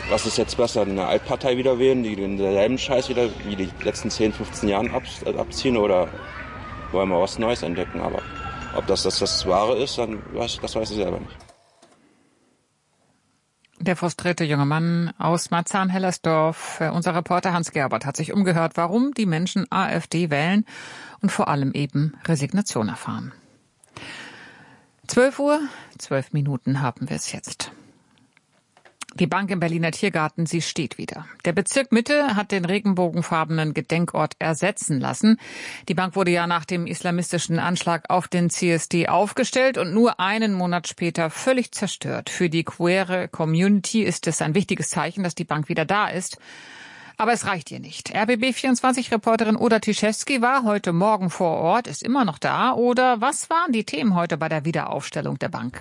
Was ist jetzt besser, eine Altpartei wieder wählen, die denselben Scheiß wieder wie die letzten 10, 15 Jahren abziehen, oder wollen wir was Neues entdecken? Aber ob das Wahre ist, das weiß ich selber nicht. Der frustrierte junge Mann aus Marzahn-Hellersdorf, unser Reporter Hans Gerbert, hat sich umgehört, warum die Menschen AfD wählen und vor allem eben Resignation erfahren. 12 Uhr, 12 Minuten haben wir es jetzt. Die Bank im Berliner Tiergarten, sie steht wieder. Der Bezirk Mitte hat den regenbogenfarbenen Gedenkort ersetzen lassen. Die Bank wurde ja nach dem islamistischen Anschlag auf den CSD aufgestellt und nur einen Monat später völlig zerstört. Für die queere Community ist es ein wichtiges Zeichen, dass die Bank wieder da ist. Aber es reicht ihr nicht. RBB24-Reporterin Oda Tiszewski war heute Morgen vor Ort, ist immer noch da. Oder was waren die Themen heute bei der Wiederaufstellung der Bank?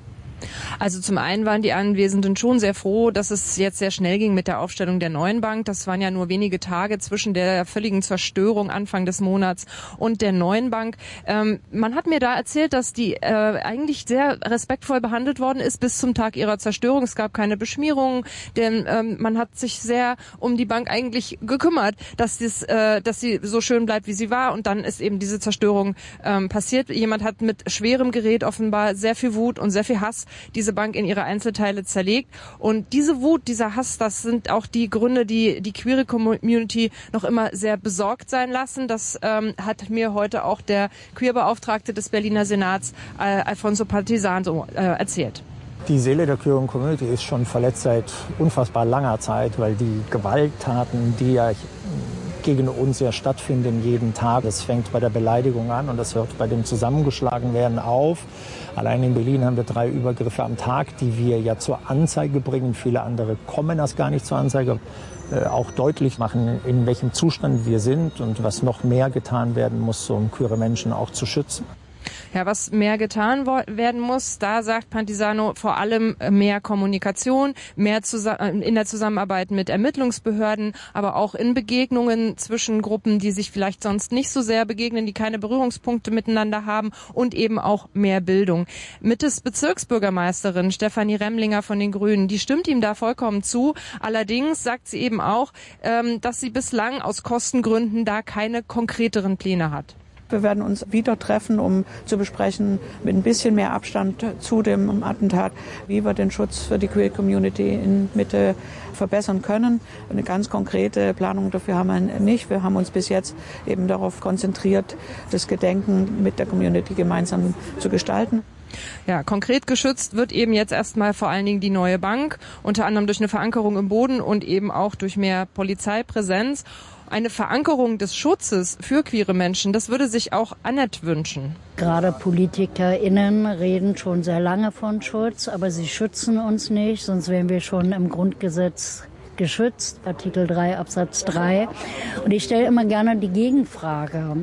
Also zum einen waren die Anwesenden schon sehr froh, dass es jetzt sehr schnell ging mit der Aufstellung der neuen Bank. Das waren ja nur wenige Tage zwischen der völligen Zerstörung Anfang des Monats und der neuen Bank. Man hat mir da erzählt, dass die eigentlich sehr respektvoll behandelt worden ist bis zum Tag ihrer Zerstörung. Es gab keine Beschmierungen, denn man hat sich sehr um die Bank eigentlich gekümmert, dass sie so schön bleibt, wie sie war. Und dann ist eben diese Zerstörung passiert. Jemand hat mit schwerem Gerät offenbar sehr viel Wut und sehr viel Hass diese Bank in ihre Einzelteile zerlegt. Und diese Wut, dieser Hass, das sind auch die Gründe, die die queere Community noch immer sehr besorgt sein lassen. Das hat mir heute auch der Queerbeauftragte des Berliner Senats, Alfonso Partisano, erzählt. Die Seele der queeren Community ist schon verletzt seit unfassbar langer Zeit, weil die Gewalttaten, die ja gegen uns ja stattfinden jeden Tag. Das fängt bei der Beleidigung an und das hört bei dem Zusammengeschlagenwerden auf. Allein in Berlin haben wir 3 Übergriffe am Tag, die wir ja zur Anzeige bringen. Viele andere kommen erst gar nicht zur Anzeige. Auch deutlich machen, in welchem Zustand wir sind und was noch mehr getan werden muss, um queere Menschen auch zu schützen. Ja, was mehr getan werden muss, da sagt Partisano vor allem mehr Kommunikation, mehr in der Zusammenarbeit mit Ermittlungsbehörden, aber auch in Begegnungen zwischen Gruppen, die sich vielleicht sonst nicht so sehr begegnen, die keine Berührungspunkte miteinander haben, und eben auch mehr Bildung. Mittes Bezirksbürgermeisterin Stefanie Remlinger von den Grünen, die stimmt ihm da vollkommen zu. Allerdings sagt sie eben auch, dass sie bislang aus Kostengründen da keine konkreteren Pläne hat. Wir werden uns wieder treffen, um zu besprechen, mit ein bisschen mehr Abstand zu dem Attentat, wie wir den Schutz für die Queer Community in Mitte verbessern können. Eine ganz konkrete Planung dafür haben wir nicht. Wir haben uns bis jetzt eben darauf konzentriert, das Gedenken mit der Community gemeinsam zu gestalten. Ja, konkret geschützt wird eben jetzt erstmal vor allen Dingen die neue Bank, unter anderem durch eine Verankerung im Boden und eben auch durch mehr Polizeipräsenz. Eine Verankerung des Schutzes für queere Menschen, das würde sich auch Annette wünschen. Gerade PolitikerInnen reden schon sehr lange von Schutz, aber sie schützen uns nicht, sonst wären wir schon im Grundgesetz geschützt, Artikel 3 Absatz 3. Und ich stelle immer gerne die Gegenfrage: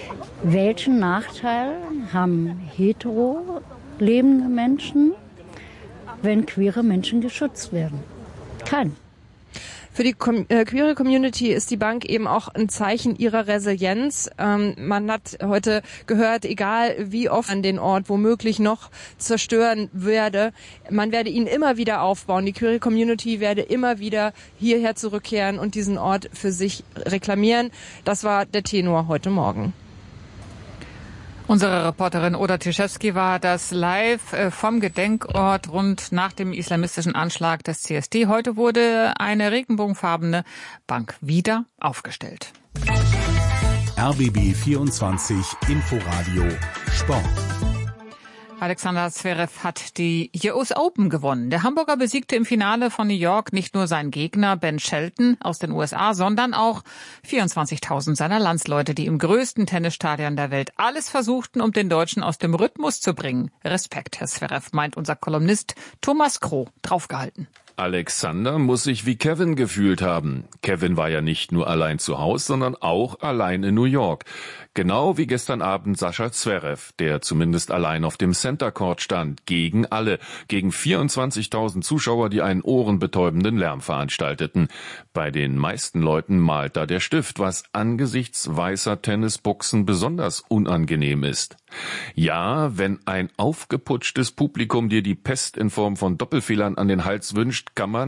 Welchen Nachteil haben hetero lebende Menschen, wenn queere Menschen geschützt werden? Kein. Für die queere Community ist die Bank eben auch ein Zeichen ihrer Resilienz. Man hat heute gehört, egal wie oft an den Ort womöglich noch zerstören werde, man werde ihn immer wieder aufbauen. Die queere Community werde immer wieder hierher zurückkehren und diesen Ort für sich reklamieren. Das war der Tenor heute Morgen. Unsere Reporterin Oda Tiszewski war das live vom Gedenkort rund nach dem islamistischen Anschlag des CSD. Heute wurde eine regenbogenfarbene Bank wieder aufgestellt. RBB 24 Inforadio Sport. Alexander Zverev hat die US Open gewonnen. Der Hamburger besiegte im Finale von New York nicht nur seinen Gegner Ben Shelton aus den USA, sondern auch 24.000 seiner Landsleute, die im größten Tennisstadion der Welt alles versuchten, um den Deutschen aus dem Rhythmus zu bringen. Respekt, Herr Zverev, meint unser Kolumnist Thomas Kroh, draufgehalten. Alexander muss sich wie Kevin gefühlt haben. Kevin war ja nicht nur allein zu Hause, sondern auch allein in New York. Genau wie gestern Abend Sascha Zverev, der zumindest allein auf dem Center Court stand, gegen alle, gegen 24.000 Zuschauer, die einen ohrenbetäubenden Lärm veranstalteten. Bei den meisten Leuten malt da der Stift, was angesichts weißer Tennisbuchsen besonders unangenehm ist. Ja, wenn ein aufgeputschtes Publikum dir die Pest in Form von Doppelfehlern an den Hals wünscht, kann man